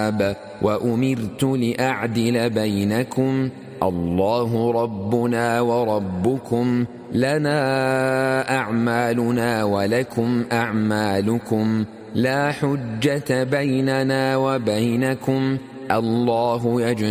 الكتاب وأمرت لأعدل بينكم الله ربنا وربكم لنا أعمالنا ولكم أعمالكم لا حجة بيننا وبينكم الله يجمع